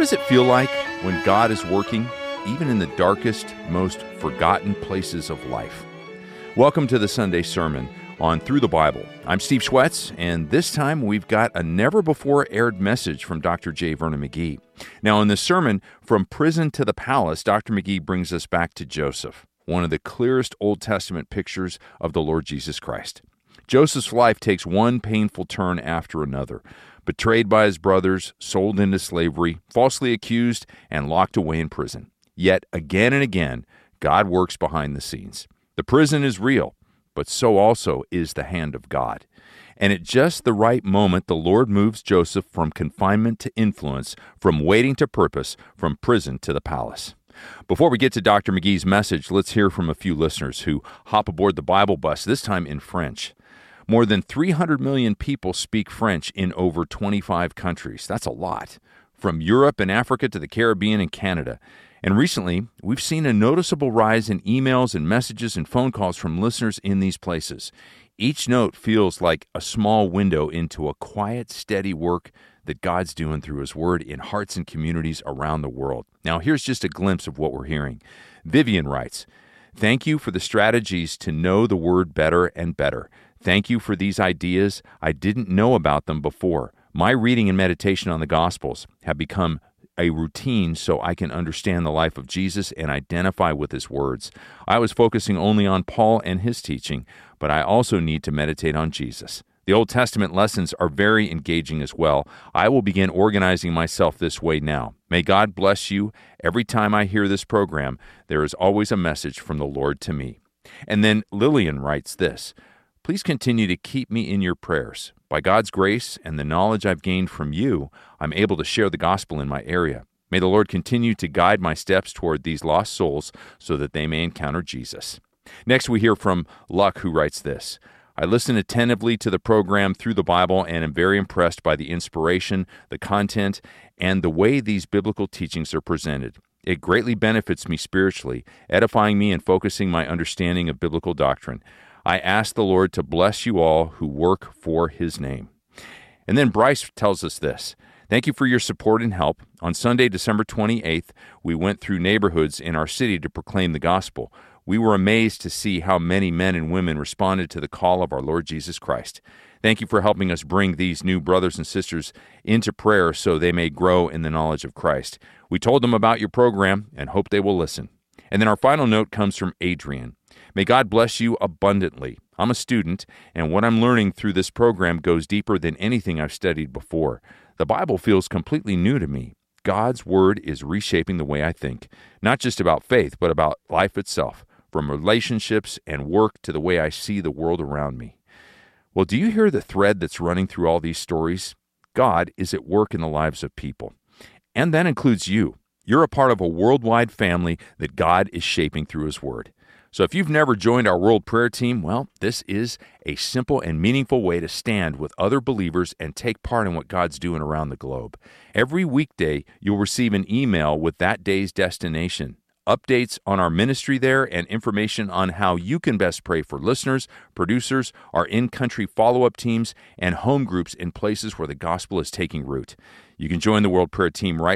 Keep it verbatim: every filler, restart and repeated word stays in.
does it feel like when God is working, even in the darkest, most forgotten places of life? Welcome to the Sunday Sermon on Through the Bible. I'm Steve Schwetz, and this time we've got a never-before-aired message from Doctor J. Vernon McGee. Now, in this sermon, From Prison to the Palace, Doctor McGee brings us back to Joseph, one of the clearest Old Testament pictures of the Lord Jesus Christ. Joseph's life takes one painful turn after another. Betrayed by his brothers, sold into slavery, falsely accused, and locked away in prison. Yet, again and again, God works behind the scenes. The prison is real, but so also is the hand of God. And at just the right moment, the Lord moves Joseph from confinement to influence, from waiting to purpose, from prison to the palace. Before we get to Doctor McGee's message, let's hear from a few listeners who hop aboard the Bible bus, this time in French. More than three hundred million people speak French in over twenty-five countries. That's a lot. From Europe and Africa to the Caribbean and Canada. And recently, we've seen a noticeable rise in emails and messages and phone calls from listeners in these places. Each note feels like a small window into a quiet, steady work that God's doing through His Word in hearts and communities around the world. Now, here's just a glimpse of what we're hearing. Vivian writes, "Thank you for the strategies to know the Word better and better. Thank you for these ideas. I didn't know about them before. My reading and meditation on the Gospels have become a routine so I can understand the life of Jesus and identify with His words. I was focusing only on Paul and his teaching, but I also need to meditate on Jesus. The Old Testament lessons are very engaging as well. I will begin organizing myself this way now. May God bless you. Every time I hear this program, there is always a message from the Lord to me." And then Lillian writes this, "Please continue to keep me in your prayers. By God's grace and the knowledge I've gained from you, I'm able to share the gospel in my area. May the Lord continue to guide my steps toward these lost souls so that they may encounter Jesus." Next, we hear from Luck, who writes this, "I listen attentively to the program Through the Bible and am very impressed by the inspiration, the content, and the way these biblical teachings are presented. It greatly benefits me spiritually, edifying me and focusing my understanding of biblical doctrine. I ask the Lord to bless you all who work for His name." And then Bryce tells us this, "Thank you for your support and help. On Sunday, December twenty-eighth, we went through neighborhoods in our city to proclaim the gospel. We were amazed to see how many men and women responded to the call of our Lord Jesus Christ. Thank you for helping us bring these new brothers and sisters into prayer so they may grow in the knowledge of Christ. We told them about your program and hope they will listen." And then our final note comes from Adrian. "May God bless you abundantly. I'm a student, and what I'm learning through this program goes deeper than anything I've studied before. The Bible feels completely new to me. God's Word is reshaping the way I think, not just about faith, but about life itself, from relationships and work to the way I see the world around me." Well, do you hear the thread that's running through all these stories? God is at work in the lives of people, and that includes you. You're a part of a worldwide family that God is shaping through His Word. So if you've never joined our World Prayer Team, well, this is a simple and meaningful way to stand with other believers and take part in what God's doing around the globe. Every weekday, you'll receive an email with that day's destination, updates on our ministry there, and information on how you can best pray for listeners, producers, our in-country follow-up teams, and home groups in places where the gospel is taking root. You can join the World Prayer Team right